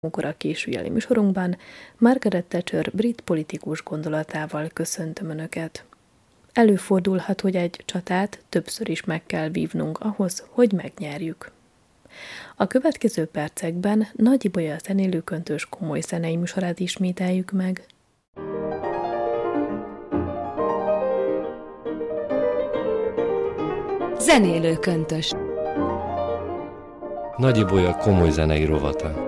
A későjeli műsorunkban Margaret Thatcher brit politikus gondolatával köszöntöm Önöket. Előfordulhat, hogy egy csatát többször is meg kell vívnunk ahhoz, hogy megnyerjük. A következő percekben Nagy Ibolya zenélőköntös komoly zenei műsorát ismételjük meg. Zenélőköntös. Nagy Ibolya komoly zenei rovata.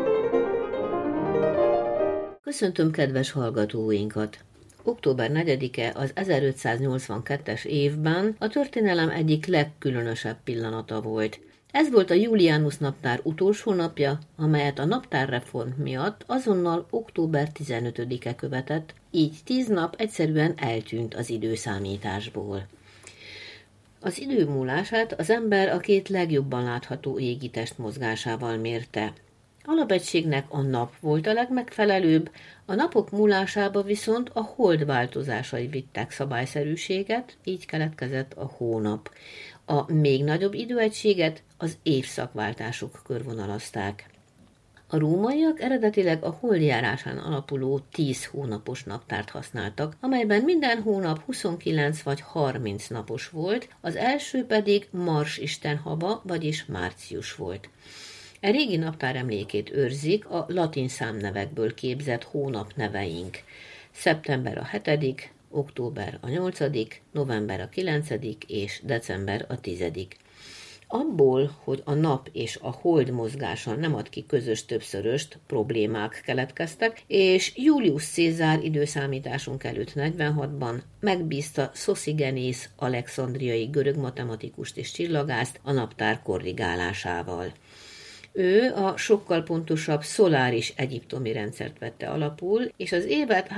Köszöntöm kedves hallgatóinkat! Október 4-e az 1582-es évben a történelem egyik legkülönösebb pillanata volt. Ez volt a Julianus naptár utolsó napja, amelyet a naptárreform miatt azonnal október 15-e követett, így 10 nap egyszerűen eltűnt az időszámításból. Az idő múlását az ember a két legjobban látható égitest mozgásával mérte. Alapegységnek a nap volt a legmegfelelőbb, a napok múlásába viszont a hold változásai vittek szabályszerűséget, így keletkezett a hónap. A még nagyobb időegységet az évszakváltások körvonalazták. A rómaiak eredetileg a holdjárásán alapuló 10 hónapos naptárt használtak, amelyben minden hónap 29 vagy 30 napos volt, az első pedig Mars istenhaba, vagyis március volt. E régi naptár emlékét őrzik a latin számnevekből képzett hónapneveink. Szeptember a 7., október a 8., november a 9. és december a 10. Abból, hogy a nap és a hold mozgása nem ad ki közös többszöröst, problémák keletkeztek, és Julius Cézár időszámításunk előtt 46-ban megbízta Sosigenész alexandriai görög matematikust és csillagászt a naptár korrigálásával. Ő a sokkal pontosabb szoláris egyiptomi rendszert vette alapul, és az évet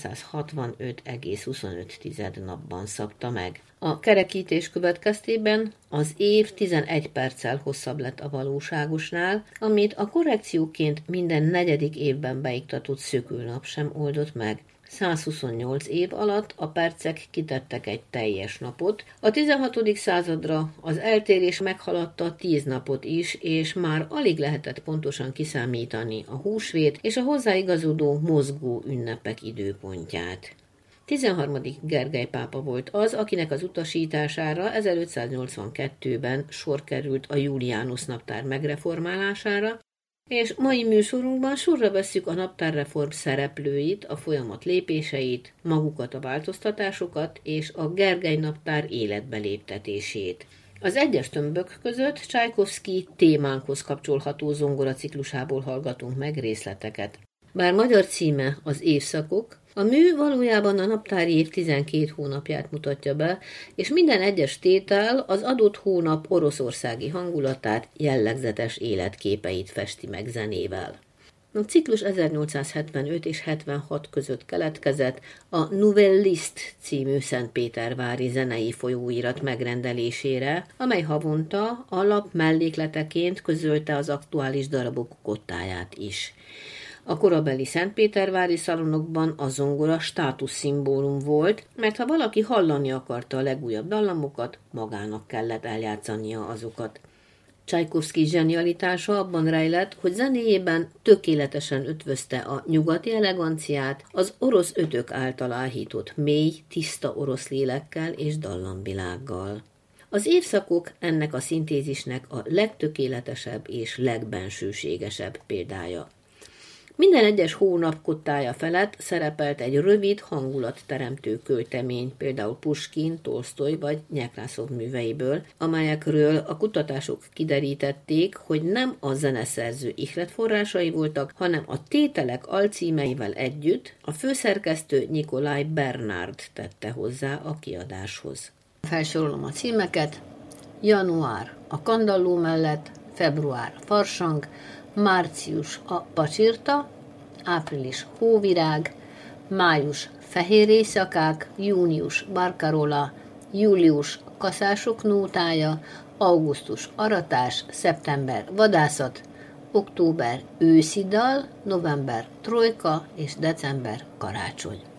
365,25 napban szabta meg. A kerekítés következtében az év 11 perccel hosszabb lett a valóságosnál, amit a korrekcióként minden negyedik évben beiktatott szökőnap sem oldott meg. 128 év alatt a percek kitettek egy teljes napot. A 16. századra az eltérés meghaladta 10 napot is, és már alig lehetett pontosan kiszámítani a húsvét és a hozzáigazodó mozgó ünnepek időpontját. 13. Gergely pápa volt az, akinek az utasítására 1582-ben sor került a Julianus naptár megreformálására, és mai műsorunkban sorra vesszük a naptárreform szereplőit, a folyamat lépéseit, magukat a változtatásokat és a Gergely naptár életbe léptetését. Az egyes tömbök között Csajkovszky témánkhoz kapcsolható zongoraciklusából hallgatunk meg részleteket. Bár magyar címe az évszakok, a mű valójában a naptári év 12 hónapját mutatja be, és minden egyes tétel az adott hónap oroszországi hangulatát, jellegzetes életképeit festi meg zenével. A ciklus 1875 és 76 között keletkezett a Nouvelle Liste című szentpétervári zenei folyóirat megrendelésére, amely havonta a lap mellékleteként közölte az aktuális darabok kottáját is. A korabeli szentpétervári szalonokban a zongora státuszszimbólum volt, mert ha valaki hallani akarta a legújabb dallamokat, magának kellett eljátszania azokat. Csajkovszky zsenialitása abban rejlett, hogy zenéjében tökéletesen ötvözte a nyugati eleganciát az orosz ötök által áhított mély, tiszta orosz lélekkel és dallamvilággal. Az évszakok ennek a szintézisnek a legtökéletesebb és legbensőségesebb példája. Minden egyes hónap kottája felett szerepelt egy rövid hangulatteremtő költemény, például Puskin, Tolsztoj vagy Nyekrászov műveiből, amelyekről a kutatások kiderítették, hogy nem a zeneszerző ihletforrásai voltak, hanem a tételek alcímeivel együtt a főszerkesztő Nikolaj Bernard tette hozzá a kiadáshoz. Felsorolom a címeket: január a kandalló mellett, február farsang, március a pacsirta, április hóvirág, május fehér éjszakák, június barkarola, július kaszások nótája, augusztus aratás, szeptember vadászat, október őszi dal, november trojka és december karácsony.